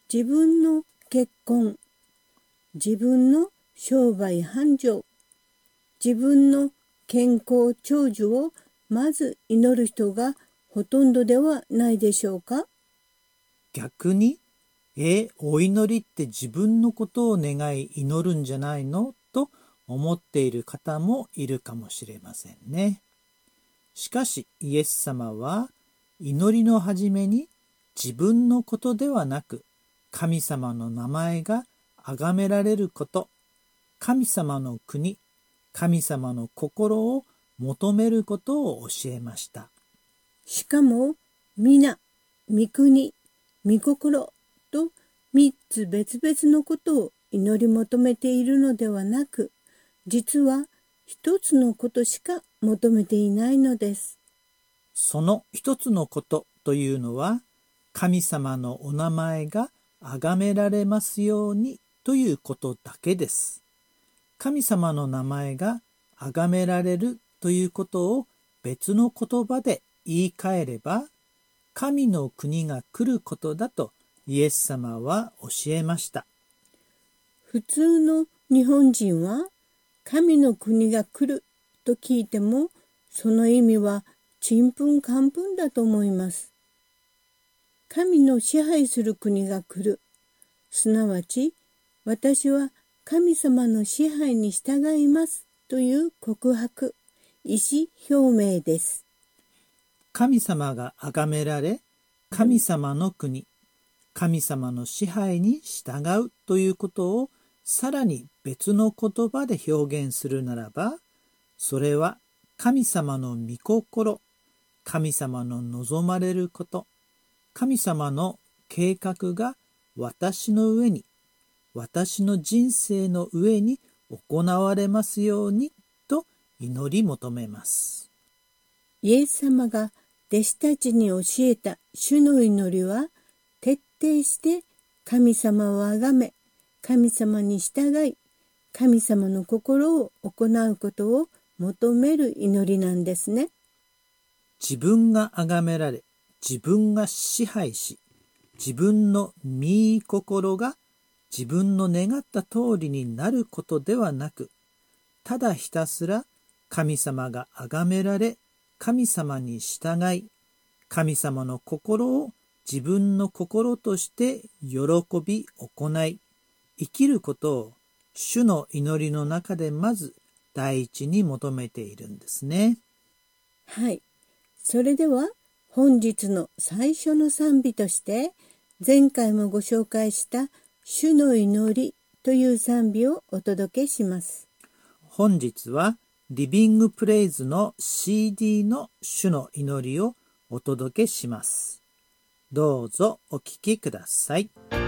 自分の結婚、自分の商売繁盛、自分の健康長寿をまず祈る人がほとんどではないでしょうか。 逆に、お祈りって自分のことを願い祈るんじゃないのと思っている方もいるかもしれませんね。しかしイエス様は祈りの始めに自分のことではなく神様の名前が崇められること、神様の国、神様の心を求めることを教えました。 しかも皆、御国、御心と3つ別々のことを祈り求めているのではなく、実は一つのことしか求めていないのです。 その一つのことというのは、神様のお名前が崇められますようにということだけです。神様の名前が崇められるということを別の言葉で言い換えれば、神の国が来ることだとイエス様は教えました。 普通の日本人は神の国が来ると聞いても、その意味はちんぷんかんぷんだと思います。神の支配する国が来る、すなわち私は神様の支配に従いますという告白、意思表明です。 神様が崇められ、神様の国、神様の支配に従うということをさらに別の言葉で表現するならば、それは神様の御心、神様の望まれること、神様の計画が私の上に、私の人生の上に行われますようにと祈り求めます。 イエス様が弟子たちに教えた主の祈りは、徹底して神様をあがめ、神様に従い、神様の心を行うことを求める祈りなんですね。 自分があがめられ、自分が支配し、自分の御心が自分の願った通りになることではなく、ただひたすら神様が崇められ、神様に従い、神様の心を自分の心として喜び行い、生きることを主の祈りの中でまず第一に求めているんですね。 はい。それでは本日の最初の賛美として、前回もご紹介した主の祈りという賛美をお届けします。 本日はリビングプレイズの CD の主の祈りをお届けします。どうぞお聴きください。